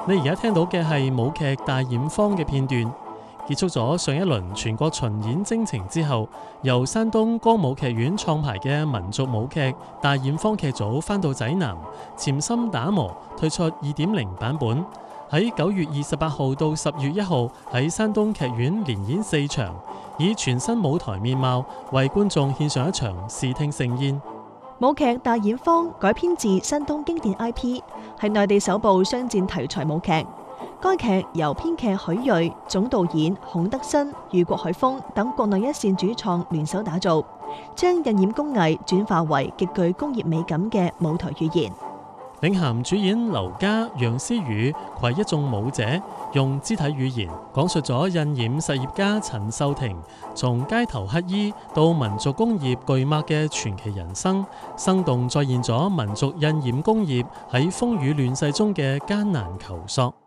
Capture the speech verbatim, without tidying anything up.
你而家聽到嘅係舞劇大染坊嘅片段。結束咗上一輪全國巡演征程之後，由山東歌舞劇院創排嘅民族舞劇大染坊劇組返到濟南，潛心打磨，推出二點零版本。喺九月二十八號到十月一號喺山東劇院連演四場，以全新舞台面貌為觀眾獻上一場視聽盛宴。 舞劇大染坊改編自山東經典 I P， 係內地首部商戰題材舞劇。該劇由編劇許睿、總導演孔德新、俞國海峰等國內一線主創聯手打造，將印染工藝轉化為極具工業美感嘅舞台語言。 領銜主演劉嘉、楊思雨攜一眾舞者，用肢體語言講述咗印染實業家陳秀婷從街頭乞衣到民族工業巨擘嘅傳奇人生，生動再現咗民族印染工業喺風雨亂世中嘅艱難求索。